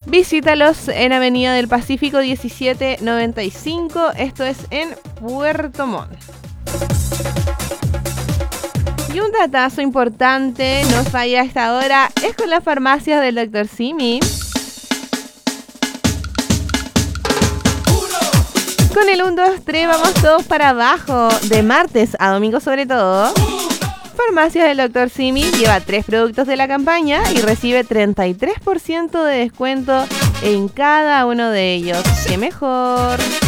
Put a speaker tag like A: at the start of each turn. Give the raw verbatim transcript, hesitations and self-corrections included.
A: Visítalos en Avenida del Pacífico diecisiete noventa y cinco, esto es en Puerto Montt. Y un datazo importante, no falla a esta hora, es con las farmacias del doctor Simi. Con el uno, dos, tres vamos todos para abajo, de martes a domingo sobre todo. Farmacias del doctor Simi lleva tres productos de la campaña y recibe treinta y tres por ciento de descuento en cada uno de ellos. ¡Qué mejor!